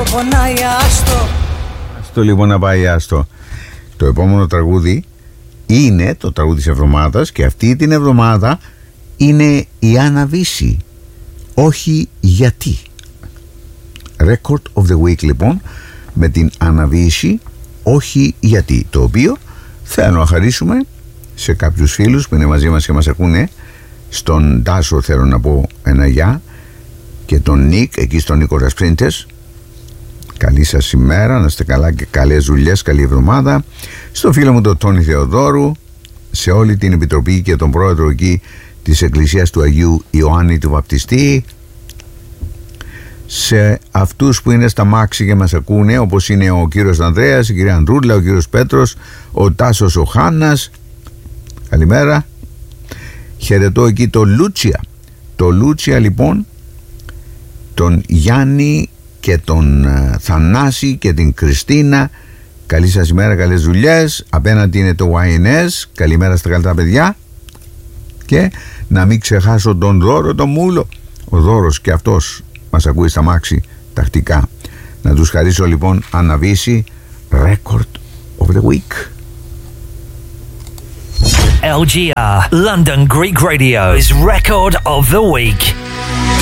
όσο πονάει άστο. Άστο λοιπόν να πάει άστο. Το επόμενο τραγούδι είναι το τραγούδι της εβδομάδας και αυτή την εβδομάδα είναι η Άννα Βύση. Όχι γιατί. Record of the Week λοιπόν με την Άννα Βύση, όχι γιατί, το οποίο θέλω να χαρίσουμε σε κάποιους φίλους που είναι μαζί μας και μας ακούνε. Στον Τάσο θέλω να πω ένα γεια και τον Νίκ εκεί στον Νίκο Ρασπρίντες. Καλή σας ημέρα, να είστε καλά και καλές δουλειές, καλή εβδομάδα. Στο φίλο μου τον Τόνι Θεοδόρου, σε όλη την επιτροπή και τον πρόεδρο εκεί της Εκκλησίας του Αγίου Ιωάννη του Βαπτιστή, σε αυτούς που είναι στα μάξι και μας ακούνε, όπως είναι ο κύριος Ανδρέας, η κυρία Ανδρούλα, ο κύριος Πέτρος, ο Τάσος ο Χάνας, καλημέρα. Χαιρετώ εκεί το Λούτσια, το Λούτσια λοιπόν, τον Γιάννη και τον Θανάση και την Κριστίνα. Καλή σας ημέρα, καλές δουλειές. Απέναντι είναι το YNS. Καλημέρα στα καλύτερα παιδιά. Και να μην ξεχάσω τον Δώρο τον Μούλο. Ο Δώρος και αυτός μας ακούει στα μάξι τακτικά. Να τους χαρίσω λοιπόν Άννα Βύση, Record of the Week. LGR London Greek Radio's Record of the Week.